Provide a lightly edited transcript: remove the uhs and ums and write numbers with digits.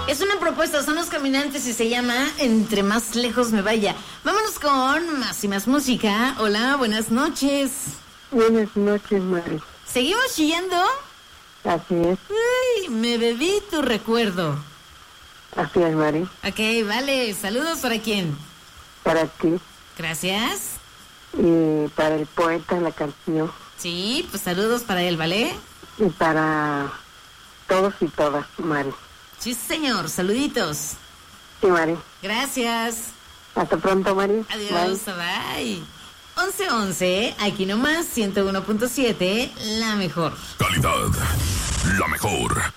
Es una propuesta, son los Caminantes y se llama Entre más lejos me vaya. Vámonos con más y más música. Hola, buenas noches. Buenas noches, Mari. ¿Seguimos chillando? Así es. Uy, me bebí tu recuerdo. Así es, Mari. Ok, vale. Saludos para quién. Para ti Gracias. y para el poeta de la canción Sí, pues saludos para él, ¿vale? y para todos y todas, Mari. Sí, señor. Saluditos. Sí, Mari. Gracias. Hasta pronto, Mari. Adiós. Bye. 11:11, aquí nomás, 101.7, la mejor. Calidad, la mejor.